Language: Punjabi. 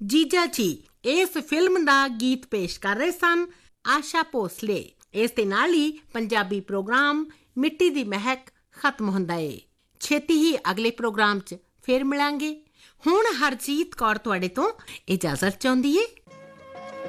ਜੀਜਾ ਜੀ ਇਸ ਫਿਲਮ ਦਾ ਗੀਤ ਪੇਸ਼ ਕਰ ਰਹੇ ਸਨ ਆਸ਼ਾ ਭੋਸਲੇ। ਇਸ ਦੇ ਨਾਲ ਹੀ ਪੰਜਾਬੀ ਪ੍ਰੋਗਰਾਮ ਮਿੱਟੀ ਦੀ ਮਹਿਕ ਖਤਮ ਹੁੰਦਾ ਏ। ਛੇਤੀ ਹੀ ਅਗਲੇ ਪ੍ਰੋਗਰਾਮ 'ਚ ਫਿਰ ਮਿਲਾਂਗੇ। ਹੁਣ ਹਰਜੀਤ ਕੌਰ ਤੁਹਾਡੇ ਤੋਂ ਇਜਾਜ਼ਤ ਚਾਹੁੰਦੀ ਏ।